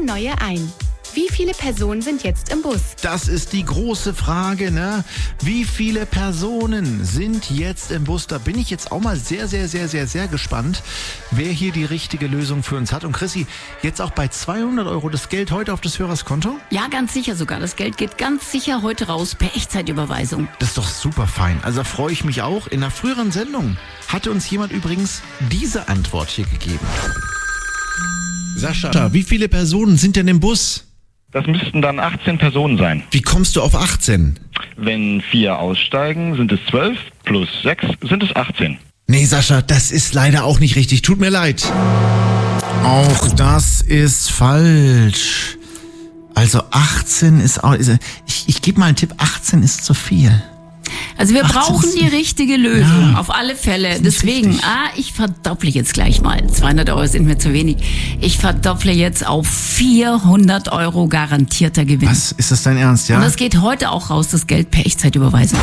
neue ein. Wie viele Personen sind jetzt im Bus? Das ist die große Frage, ne? Wie viele Personen sind jetzt im Bus? Da bin ich jetzt auch mal sehr gespannt, wer hier die richtige Lösung für uns hat. Und Chrissy, jetzt auch bei 200 € das Geld heute auf des Hörers Konto? Ja, ganz sicher sogar. Das Geld geht ganz sicher heute raus per Echtzeitüberweisung. Das ist doch super fein. Also da freue ich mich auch. In einer früheren Sendung hatte uns jemand übrigens diese Antwort hier gegeben. Sascha, wie viele Personen sind denn im Bus? Das müssten dann 18 Personen sein. Wie kommst du auf 18? Wenn 4 aussteigen, sind es 12, plus 6 sind es 18. Nee, Sascha, das ist leider auch nicht richtig. Tut mir leid. Auch das ist falsch. Also 18 ist auch... Ich gebe mal einen Tipp, 18 ist zu viel. Also wir 18 brauchen die richtige Lösung, auf alle Fälle. Deswegen, richtig. ich verdopple jetzt gleich mal. 200 € sind mir zu wenig. Ich verdopple jetzt auf 400 € garantierter Gewinn. Was? Ist das dein Ernst, ja? Und das geht heute auch raus, das Geld per Echtzeitüberweisung.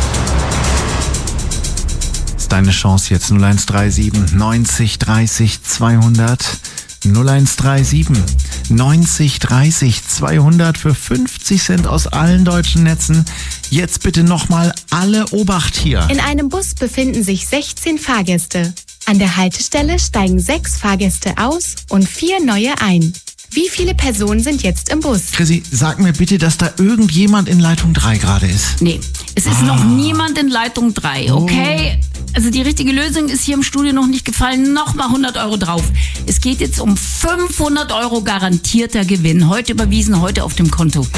Das ist deine Chance jetzt. 0137 90 30 200. 0137 90 30 200 für 50 Cent aus allen deutschen Netzen. Jetzt bitte nochmal alle Obacht hier. In einem Bus befinden sich 16 Fahrgäste. An der Haltestelle steigen 6 Fahrgäste aus und 4 neue ein. Wie viele Personen sind jetzt im Bus? Chrissy, sag mir bitte, dass da irgendjemand in Leitung 3 gerade ist. Nee, es ist noch niemand in Leitung 3, okay? Also die richtige Lösung ist hier im Studio noch nicht gefallen. Nochmal 100 € drauf. Es geht jetzt um 500 € garantierter Gewinn. Heute überwiesen, heute auf dem Konto.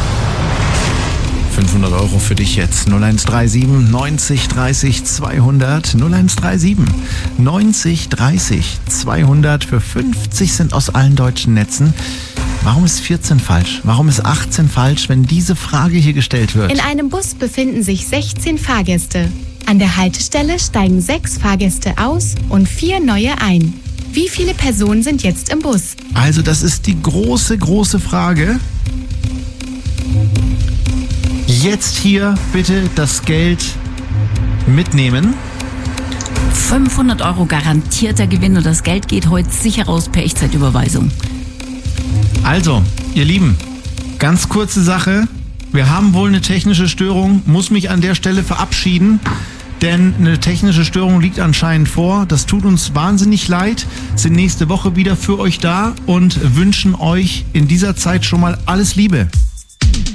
500 € für dich jetzt. 0137 90 30 200. 0137 90 30 200 für 50 Cent aus allen deutschen Netzen. Warum ist 14 falsch? Warum ist 18 falsch, wenn diese Frage hier gestellt wird? In einem Bus befinden sich 16 Fahrgäste. An der Haltestelle steigen 6 Fahrgäste aus und 4 neue ein. Wie viele Personen sind jetzt im Bus? Also das ist die große Frage. Jetzt hier bitte das Geld mitnehmen. 500 € garantierter Gewinn und das Geld geht heute sicher raus per Echtzeitüberweisung. Also, ihr Lieben, ganz kurze Sache. Wir haben wohl eine technische Störung, muss mich an der Stelle verabschieden, denn eine technische Störung liegt anscheinend vor. Das tut uns wahnsinnig leid, sind nächste Woche wieder für euch da und wünschen euch in dieser Zeit schon mal alles Liebe.